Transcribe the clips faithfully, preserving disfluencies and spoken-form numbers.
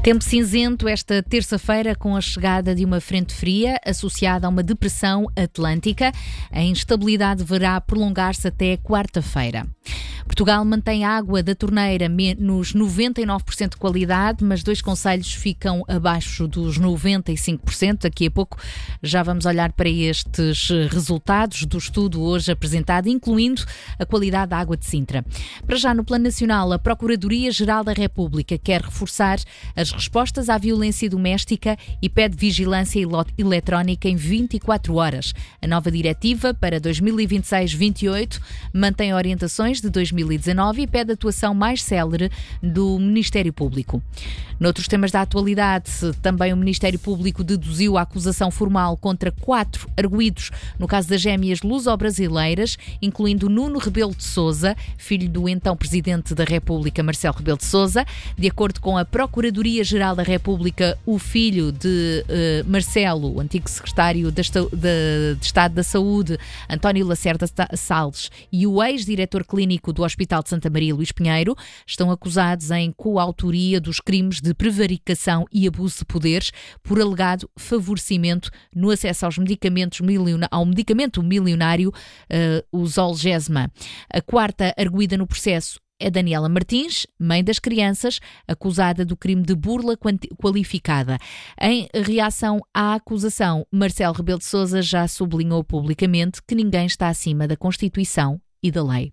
Tempo cinzento esta terça-feira com a chegada de uma frente fria associada a uma depressão atlântica. A instabilidade deverá prolongar-se até quarta-feira. Portugal mantém a água da torneira nos noventa e nove por cento de qualidade, mas dois concelhos ficam abaixo dos noventa e cinco por cento. Daqui a pouco já vamos olhar para estes resultados do estudo hoje apresentado, incluindo a qualidade da água de Sintra. Para já, no plano nacional, a Procuradoria-Geral da República quer reforçar as respostas à violência doméstica e pede vigilância eletrónica em vinte e quatro horas. A nova diretiva para dois mil e vinte e seis vinte e oito mantém orientações de dois mil e dezanove e pede atuação mais célere do Ministério Público. Noutros temas da atualidade, também o Ministério Público deduziu a acusação formal contra quatro arguidos no caso das gêmeas luso-brasileiras, incluindo Nuno Rebelo de Sousa, filho do então Presidente da República, Marcelo Rebelo de Sousa. De acordo com a Procuradoria-Geral da República, o filho de uh, Marcelo, o antigo Secretário de, de, de Estado da Saúde, António Lacerda Salles, e o ex-diretor clínico do Hospital de Santa Maria, Luís Pinheiro, estão acusados em coautoria dos crimes de prevaricação e abuso de poderes por alegado favorecimento no acesso aos medicamentos miliona- ao medicamento milionário uh, o Zolgensma. A quarta arguida no processo é Daniela Martins, mãe das crianças, acusada do crime de burla qualificada. Em reação à acusação, Marcelo Rebelo de Sousa já sublinhou publicamente que ninguém está acima da Constituição e da lei.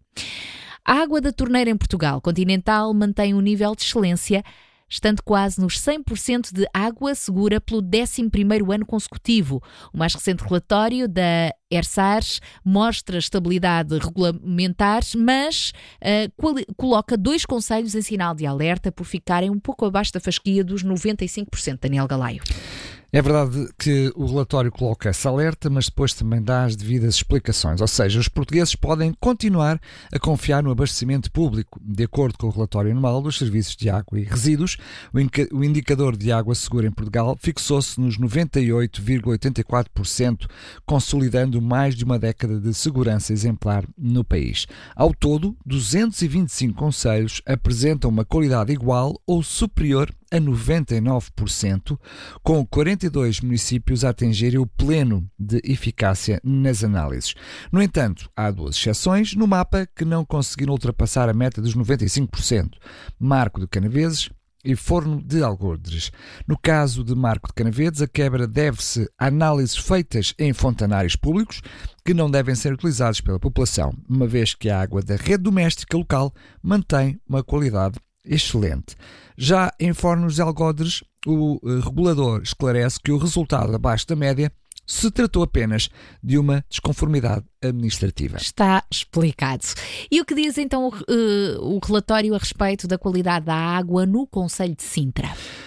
A água da torneira em Portugal continental mantém um nível de excelência, estando quase nos cem por cento de água segura pelo décimo primeiro ano consecutivo. O mais recente relatório da ERSARS mostra estabilidade regulamentar, mas uh, quali- coloca dois concelhos em sinal de alerta por ficarem um pouco abaixo da fasquia dos noventa e cinco por cento. Daniel Galaio. É verdade que o relatório coloca essa alerta, mas depois também dá as devidas explicações. Ou seja, os portugueses podem continuar a confiar no abastecimento público. De acordo com o relatório anual dos serviços de água e resíduos, o, inca- o indicador de água segura em Portugal fixou-se nos noventa e oito vírgula oitenta e quatro por cento, consolidando mais de uma década de segurança exemplar no país. Ao todo, duzentos e vinte e cinco concelhos apresentam uma qualidade igual ou superior a noventa e nove por cento, com quarenta e dois municípios a atingirem o pleno de eficácia nas análises. No entanto, há duas exceções no mapa que não conseguiram ultrapassar a meta dos noventa e cinco por cento. Marco de Canaveses e Forno de Algodres. No caso de Marco de Canaveses, a quebra deve-se a análises feitas em fontanários públicos que não devem ser utilizados pela população, uma vez que a água da rede doméstica local mantém uma qualidade excelente. Já em Fornos de Algodres, o regulador esclarece que o resultado abaixo da média se tratou apenas de uma desconformidade administrativa. Está explicado. E o que diz então o, uh, o relatório a respeito da qualidade da água no concelho de Sintra?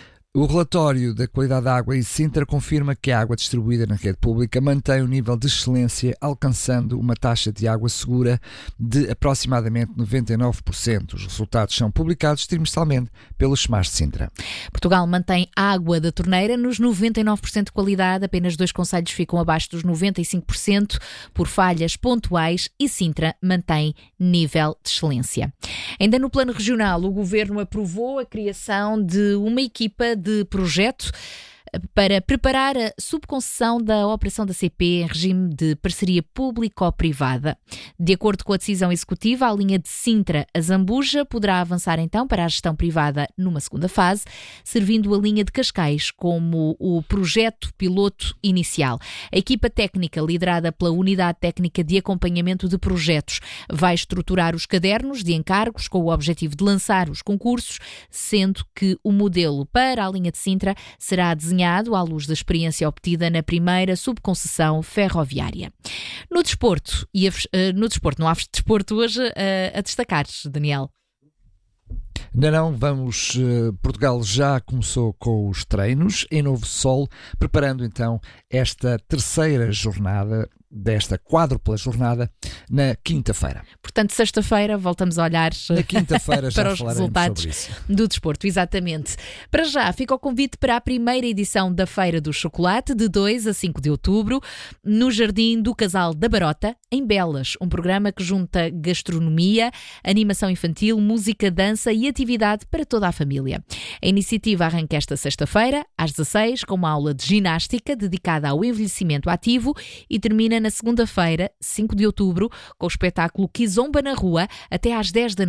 O relatório da qualidade da água em Sintra confirma que a água distribuída na rede pública mantém um nível de excelência, alcançando uma taxa de água segura de aproximadamente noventa e nove por cento. Os resultados são publicados trimestralmente pelos SEMAS de Sintra. Portugal mantém água da torneira nos noventa e nove por cento de qualidade, apenas dois concelhos ficam abaixo dos noventa e cinco por cento por falhas pontuais e Sintra mantém nível de excelência. Ainda no plano regional, o Governo aprovou a criação de uma equipa de de projeto para preparar a subconcessão da operação da C P em regime de parceria público-privada. De acordo com a decisão executiva, a linha de Sintra a Zambuja poderá avançar então para a gestão privada numa segunda fase, servindo a linha de Cascais como o projeto piloto inicial. A equipa técnica, liderada pela Unidade Técnica de Acompanhamento de Projetos, vai estruturar os cadernos de encargos com o objetivo de lançar os concursos, sendo que o modelo para a linha de Sintra será desenhado à luz da experiência obtida na primeira subconcessão ferroviária. No desporto, e a, no desporto não há desporto hoje a, a destacar, Daniel. Não, não, vamos, uh, Portugal já começou com os treinos em Novo Sol, preparando então esta terceira jornada desta quádrupla jornada na quinta-feira. Portanto, sexta-feira voltamos a olhar na quinta-feira já para os resultados sobre isso. do desporto, exatamente. Para já, fica o convite para a primeira edição da Feira do Chocolate, de dois a cinco de outubro, no Jardim do Casal da Barota, em Belas, um programa que junta gastronomia, animação infantil, música, dança e atividade para toda a família. A iniciativa arranca esta sexta-feira, às dezasseis, com uma aula de ginástica dedicada ao envelhecimento ativo e termina na segunda-feira, cinco de outubro, com o espetáculo Kizomba na Rua, até às dez da noite.